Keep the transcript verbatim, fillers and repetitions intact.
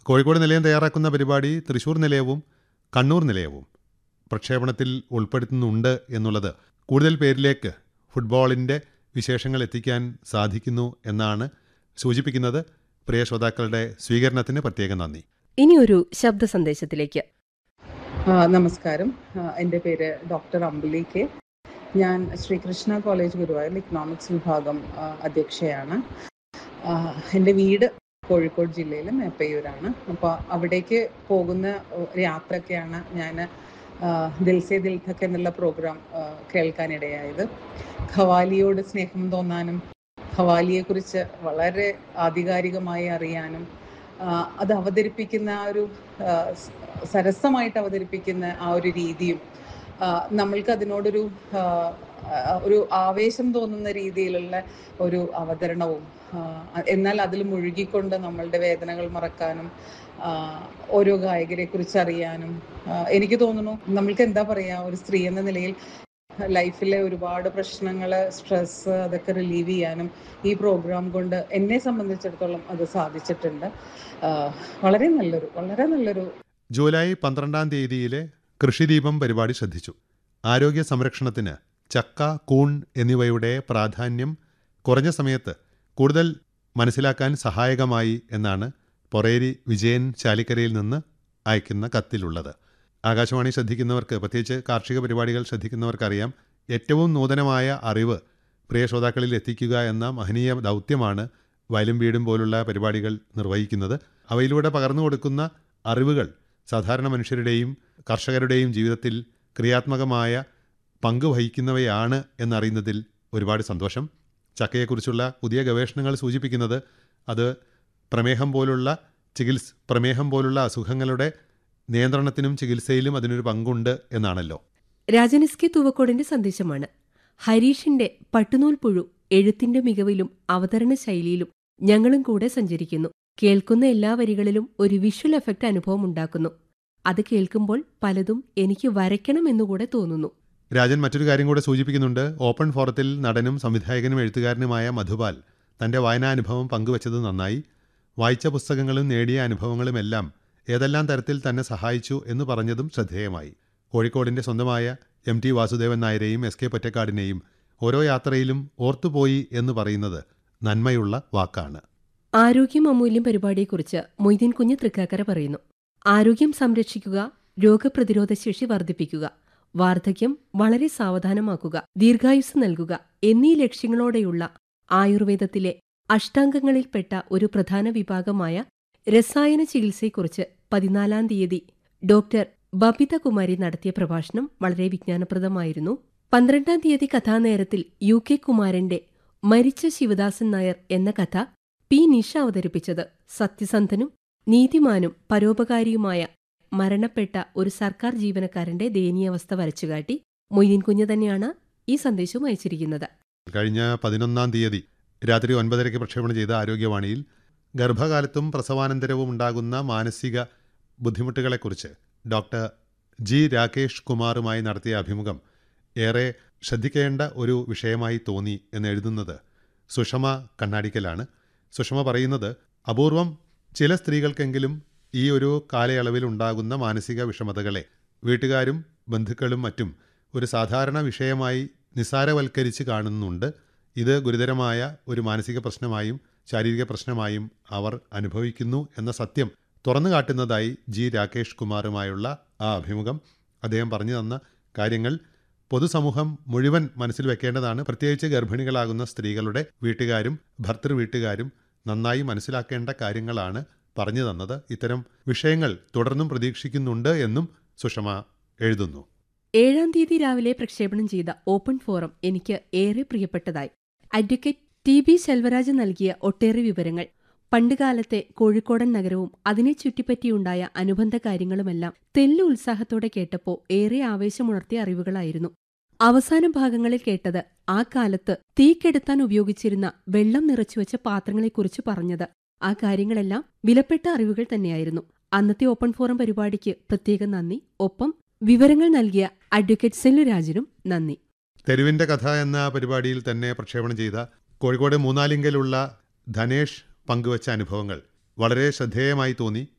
കോഴിക്കോട് നിലയം തയ്യാറാക്കുന്ന പരിപാടി തൃശ്ശൂർ നിലയവും കണ്ണൂർ നിലയവും പ്രക്ഷേപണത്തിൽ ഉൾപ്പെടുത്തുന്നുണ്ട് എന്നുള്ളത് കൂടുതൽ പേരിലേക്ക് ഫുട്ബോളിൻ്റെ വിശേഷങ്ങൾ എത്തിക്കാൻ സാധിക്കുന്നു എന്നാണ് സൂചിപ്പിക്കുന്നത്. പ്രിയ ശ്രോതാക്കളുടെ സ്വീകരണത്തിന് പ്രത്യേകം നന്ദി. ഇനി ഒരു ശബ്ദ സന്ദേശത്തിലേക്ക്. നമസ്കാരം, എൻ്റെ പേര് ഡോക്ടർ അംബുലി കെ. ഞാൻ ശ്രീകൃഷ്ണ കോളേജ് ഗുരുവായൂർ ഇക്കണോമിക്സ് വിഭാഗം അധ്യക്ഷയാണ്. എൻ്റെ വീട് കോഴിക്കോട് ജില്ലയിലെ മേപ്പയ്യൂരാണ്. അപ്പോൾ അവിടേക്ക് പോകുന്ന യാത്രയൊക്കെയാണ് ഞാൻ ദിൽസേ ദിൽ തക് എന്നുള്ള പ്രോഗ്രാം കേൾക്കാനിടയായത്. ഖവാലിയോട് സ്നേഹം തോന്നാനും ഖവാലിയെക്കുറിച്ച് വളരെ ആധികാരികമായി അറിയാനും അത് അവതരിപ്പിക്കുന്ന ആ ഒരു സരസമായിട്ട് അവതരിപ്പിക്കുന്ന ആ ഒരു രീതിയും നമ്മൾക്ക് അതിനോടൊരു ഒരു ആവേശം തോന്നുന്ന രീതിയിലുള്ള ഒരു അവതരണവും, എന്നാൽ അതിൽ മുഴുകിക്കൊണ്ട് നമ്മളുടെ വേദനകൾ മറക്കാനും ഓരോ ഗായകരെ കുറിച്ച് അറിയാനും എനിക്ക് തോന്നുന്നു. നമ്മൾക്ക് എന്താ പറയുക, ഒരു സ്ത്രീ എന്ന നിലയിൽ ലൈഫിലെ ഒരുപാട് പ്രശ്നങ്ങൾ, സ്ട്രെസ് അതൊക്കെ റിലീവ് ചെയ്യാനും ഈ പ്രോഗ്രാം കൊണ്ട് എന്നെ സംബന്ധിച്ചിടത്തോളം അത് സാധിച്ചിട്ടുണ്ട്. വളരെ നല്ലൊരു വളരെ നല്ലൊരു ജൂലൈ പന്ത്രണ്ടാം തീയതിയിലെ കൃഷിദീപം പരിപാടി ശ്രദ്ധിച്ചു. ആരോഗ്യ സംരക്ഷണത്തിന് ചക്ക, കൂൺ എന്നിവയുടെ പ്രാധാന്യം കുറഞ്ഞ സമയത്ത് കൂടുതൽ മനസ്സിലാക്കാൻ സഹായകമായി എന്നാണ് പൊറേരി വിജയൻ ചാലിക്കരയിൽ നിന്ന് അയക്കുന്ന കത്തിലുള്ളത്. ആകാശവാണി ശ്രദ്ധിക്കുന്നവർക്ക്, പ്രത്യേകിച്ച് കാർഷിക പരിപാടികൾ ശ്രദ്ധിക്കുന്നവർക്കറിയാം, ഏറ്റവും നൂതനമായ അറിവ് പ്രിയ ശ്രോതാക്കളിൽ എത്തിക്കുക എന്ന മഹനീയ ദൗത്യമാണ് വയലും വീടും പോലുള്ള പരിപാടികൾ നിർവഹിക്കുന്നത്. അവയിലൂടെ പകർന്നു കൊടുക്കുന്ന അറിവുകൾ സാധാരണ മനുഷ്യരുടെയും കർഷകരുടെയും ജീവിതത്തിൽ ക്രിയാത്മകമായ പങ്ക് വഹിക്കുന്നവയാണ് എന്നറിയുന്നതിൽ ഒരുപാട് സന്തോഷം. ചക്കയെക്കുറിച്ചുള്ള പുതിയ ഗവേഷണങ്ങൾ സൂചിപ്പിക്കുന്നത് അത് പ്രമേഹം പോലുള്ള ചികിത്സ പ്രമേഹം പോലുള്ള അസുഖങ്ങളുടെ നിയന്ത്രണത്തിനും ചികിത്സയിലും അതിനൊരു പങ്കുണ്ട് എന്നാണല്ലോ. രാജനിസ്കി തൂവക്കോടിന്റെ സന്ദേശമാണ്. ഹരീഷിന്റെ പട്ടുനൂൽ പുഴു എഴുത്തിന്റെ മികവിലും അവതരണ ശൈലിയിലും ഞങ്ങളും കൂടെ സഞ്ചരിക്കുന്നു. കേൾക്കുന്ന എല്ലാ വരികളിലും ഒരു വിഷ്വൽ എഫക്റ്റ് അനുഭവം ഉണ്ടാക്കുന്നു. അത് കേൾക്കുമ്പോൾ പലതും എനിക്ക് വരയ്ക്കണമെന്നുകൂടെ തോന്നുന്നു. രാജൻ മറ്റൊരു കാര്യം കൂടെ സൂചിപ്പിക്കുന്നുണ്ട്. ഓപ്പൺ ഫോറത്തിൽ നടനും സംവിധായകനും എഴുത്തുകാരനുമായ മധുപാൽ തന്റെ വായനാനുഭവം പങ്കുവച്ചത് നന്നായി. വായിച്ച പുസ്തകങ്ങളും നേടിയ അനുഭവങ്ങളുമെല്ലാം ഏതെല്ലാം തരത്തിൽ തന്നെ സഹായിച്ചു എന്ന് പറഞ്ഞതും ശ്രദ്ധേയമായി. കോഴിക്കോടിന്റെ സ്വന്തമായ M T Vasudevan നായരെയും S K പൊറ്റക്കാടിനെയും ഓരോ യാത്രയിലും ഓർത്തുപോയി എന്ന് പറയുന്നത് നന്മയുള്ള വാക്കാണ്. ആരോഗ്യം അമൂല്യം പരിപാടിയെക്കുറിച്ച് മൊയ്തീൻ കുഞ്ഞ് തൃക്കാക്കര പറയുന്നു. ആരോഗ്യം സംരക്ഷിക്കുക, രോഗപ്രതിരോധ ശേഷി വർദ്ധിപ്പിക്കുക, വാർദ്ധക്യം വളരെ സാവധാനമാക്കുക, ദീർഘായുസ് നൽകുക എന്നീ ലക്ഷ്യങ്ങളോടെയുള്ള ആയുർവേദത്തിലെ അഷ്ടാംഗങ്ങളിൽപ്പെട്ട ഒരു പ്രധാന വിഭാഗമായ രസായന ചികിത്സയെക്കുറിച്ച് പതിനാലാം തീയതി ഡോക്ടർ ബബിത കുമാരി നടത്തിയ പ്രഭാഷണം വളരെ വിജ്ഞാനപ്രദമായിരുന്നു. പന്ത്രണ്ടാം തീയതി കഥാനേരത്തിൽ യു കെ കുമാരന്റെ മരിച്ച ശിവദാസൻ നായർ എന്ന കഥ പി നിഷ അവതരിപ്പിച്ചത് സത്യസന്ധനും നീതിമാനും പരോപകാരിയുമായ മരണപ്പെട്ട ഒരു സർക്കാർ ജീവനക്കാരന്റെ ദയനീയാവസ്ഥ വരച്ചുകാട്ടി. മൊയ്തീൻ കുഞ്ഞ് തന്നെയാണ് ഈ സന്ദേശവും അയച്ചിരിക്കുന്നത്. കഴിഞ്ഞ പതിനൊന്നാം തീയതി രാത്രി ഒൻപതരയ്ക്ക് പ്രക്ഷേപണം ചെയ്ത ആരോഗ്യവാണിയിൽ ഗർഭകാലത്തും പ്രസവാനന്തരവും ഉണ്ടാകുന്ന മാനസിക ബുദ്ധിമുട്ടുകളെക്കുറിച്ച് ഡോക്ടർ ജി രാകേഷ് കുമാറുമായി നടത്തിയ അഭിമുഖം ഏറെ ശ്രദ്ധിക്കേണ്ട ഒരു വിഷയമായി തോന്നി എന്നെഴുതുന്നത് സുഷമ കണ്ണാടിക്കലാണ്. സുഷമ പറയുന്നത്, അപൂർവം ചില സ്ത്രീകൾക്കെങ്കിലും ഈ ഒരു കാലയളവിൽ ഉണ്ടാകുന്ന മാനസിക വിഷമതകളെ വീട്ടുകാരും ബന്ധുക്കളും മറ്റും ഒരു സാധാരണ വിഷയമായി നിസ്സാരവൽക്കരിച്ച് കാണുന്നുണ്ട്. ഇത് ഗുരുതരമായ ഒരു മാനസിക പ്രശ്നമായും ശാരീരിക പ്രശ്നമായും അവർ അനുഭവിക്കുന്നു എന്ന സത്യം തുറന്നു കാട്ടുന്നതായി ജി രാകേഷ് കുമാറുമായുള്ള ആ അഭിമുഖം. അദ്ദേഹം പറഞ്ഞു തന്ന കാര്യങ്ങൾ പൊതുസമൂഹം മുഴുവൻ മനസ്സിൽ വെക്കേണ്ടതാണ്. പ്രത്യേകിച്ച് ഗർഭിണികളാകുന്ന സ്ത്രീകളുടെ വീട്ടുകാരും ഭർത്തൃ വീട്ടുകാരും നന്നായി മനസ്സിലാക്കേണ്ട കാര്യങ്ങളാണ് പറഞ്ഞു തന്നത്. ഇത്തരം വിഷയങ്ങൾ തുടർന്നും പ്രതീക്ഷിക്കുന്നുണ്ട് എന്നും സുഷമ എഴുതുന്നു. ഏഴാം തീയതി രാവിലെ പ്രക്ഷേപണം ചെയ്ത ഓപ്പൺ ഫോറം എനിക്ക് ഏറെ പ്രിയപ്പെട്ടതായി. അഡ്വക്കേറ്റ് ടി ബി ശെൽവരാജ് നൽകിയ ഒട്ടേറെ വിവരങ്ങൾ, പണ്ടുകാലത്തെ കോഴിക്കോടൻ നഗരവും അതിനെ ചുറ്റിപ്പറ്റിയുണ്ടായ അനുബന്ധ കാര്യങ്ങളുമെല്ലാം തെല്ലു ഉത്സാഹത്തോടെ കേട്ടപ്പോൾ ഏറെ ആവേശമുണർത്തിയ അറിവുകളായിരുന്നു. അവസാന ഭാഗങ്ങളിൽ കേട്ടത് ആ കാലത്ത് തീക്കെടുത്താൻ ഉപയോഗിച്ചിരുന്ന വെള്ളം നിറച്ചുവെച്ച പാത്രങ്ങളെക്കുറിച്ച് പറഞ്ഞത്. ആ കാര്യങ്ങളെല്ലാം വിലപ്പെട്ട അറിവുകൾ തന്നെയായിരുന്നു. അന്നത്തെ ഓപ്പൺ ഫോറം പരിപാടിക്ക് പ്രത്യേകം നന്ദി. ഒപ്പം വിവരങ്ങൾ നൽകിയ അഡ്വക്കേറ്റ് സെല്ലുരാജിനും നന്ദി. തെരുവിന്റെ കഥ എന്ന പരിപാടിയിൽ തന്നെ പ്രക്ഷേപണം ചെയ്ത കോഴിക്കോട് മൂന്നാലിങ്കലുള്ള ധനേഷ് പങ്കുവച്ച അനുഭവങ്ങൾ വളരെ ശ്രദ്ധേയമായി തോന്നി.